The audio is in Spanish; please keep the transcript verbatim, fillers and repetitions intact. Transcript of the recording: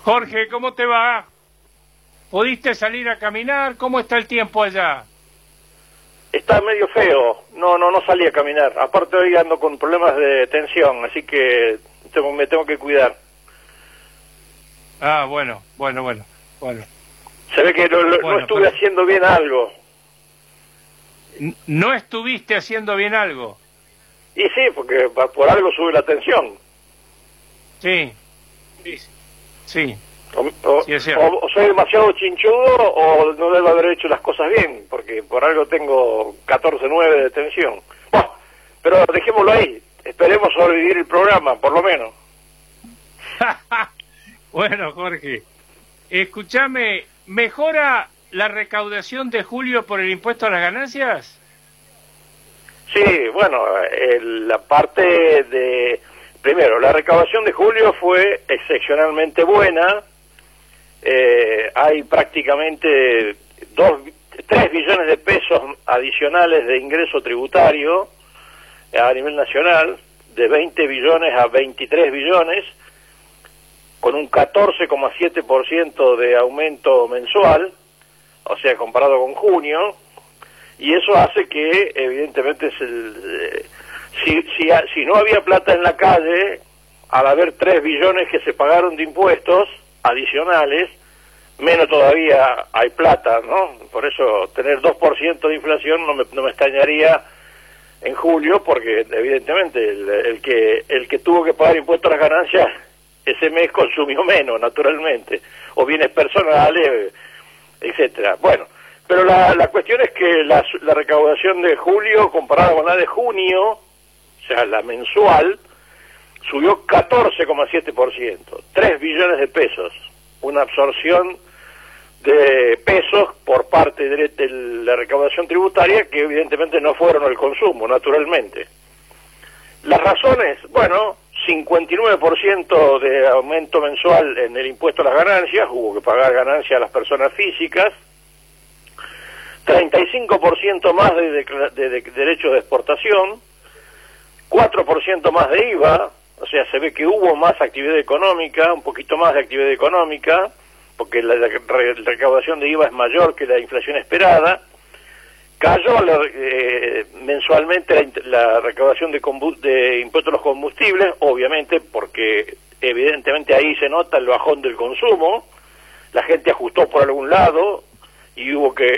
Jorge, ¿cómo te va? ¿Pudiste salir a caminar? ¿Cómo está el tiempo allá? Está medio feo, no no no salí a caminar. Aparte hoy ando con problemas de tensión, así que tengo, me tengo que cuidar. Ah, bueno, bueno, bueno, bueno. Se ve que no, no, bueno, no estuve pero... haciendo bien algo. ¿No estuviste haciendo bien algo? Y sí, porque por algo sube la tensión. Sí, sí, sí. O, o, sí, es cierto. o, o soy demasiado chinchudo o no debo haber hecho las cosas bien, porque por algo tengo catorce nueve de tensión. Bueno, pero dejémoslo ahí, esperemos sobrevivir el programa, por lo menos. Bueno, Jorge, escúchame, ¿mejora la recaudación de julio por el impuesto a las ganancias? Sí, bueno, el, la parte de... Primero, la recaudación de julio fue excepcionalmente buena. Eh, hay prácticamente dos, tres billones de pesos adicionales de ingreso tributario a nivel nacional, de veinte billones a veintitrés billones, con un catorce coma siete por ciento de aumento mensual, o sea, comparado con junio, y eso hace que, evidentemente, es el, eh, si, si, si no había plata en la calle, al haber tres billones que se pagaron de impuestos adicionales, menos todavía hay plata, ¿no? Por eso tener dos por ciento de inflación no me, no me extrañaría en julio, porque evidentemente el, el que el que tuvo que pagar impuestos a las ganancias ese mes consumió menos, naturalmente, o bienes personales, etcétera. Bueno, pero la, la cuestión es que la, la recaudación de julio comparada con la de junio, o sea, la mensual, subió catorce coma siete por ciento, tres billones de pesos, una absorción de pesos por parte de, de la recaudación tributaria que evidentemente no fueron al consumo, naturalmente. Las razones, bueno, cincuenta y nueve por ciento de aumento mensual en el impuesto a las ganancias, hubo que pagar ganancias a las personas físicas, treinta y cinco por ciento más de, de, de, de derechos de exportación, cuatro por ciento más de I V A, o sea, se ve que hubo más actividad económica, un poquito más de actividad económica, porque la, la, la recaudación de I V A es mayor que la inflación esperada. Cayó la, eh, mensualmente la, la recaudación de, de impuestos a los combustibles, obviamente, porque evidentemente ahí se nota el bajón del consumo, la gente ajustó por algún lado y hubo que